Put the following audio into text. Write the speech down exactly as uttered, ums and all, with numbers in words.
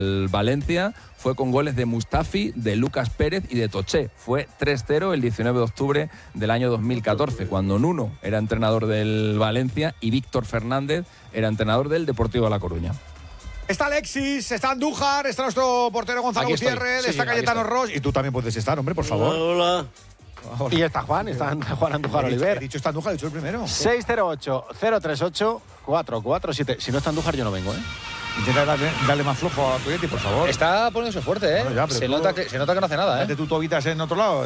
El Valencia fue con goles de Mustafi, de Lucas Pérez y de Toché. Fue tres cero el diecinueve de octubre del año dos mil catorce, cuando Nuno era entrenador del Valencia y Víctor Fernández era entrenador del Deportivo de La Coruña. Está Alexis, está Andújar, está nuestro portero Gonzalo Aquí estoy. Gutiérrez, Sí, está sí, Cayetano aquí Ross. Y tú también puedes estar, hombre, por favor. Hola. Hola. Y está Juan, está Juan Andújar He dicho- Oliver. He dicho está Andújar, he dicho el primero. seis cero ocho, cero tres ocho, cuatro cuatro siete. Si no está Andújar, yo no vengo, ¿eh? Intenta darle, darle más flojo a Toyetti, por favor. Está poniéndose fuerte, ¿eh? Bueno, ya, pero se, tú- nota que, se nota que no hace nada, ¿eh? Tú, tú habitas en otro lado.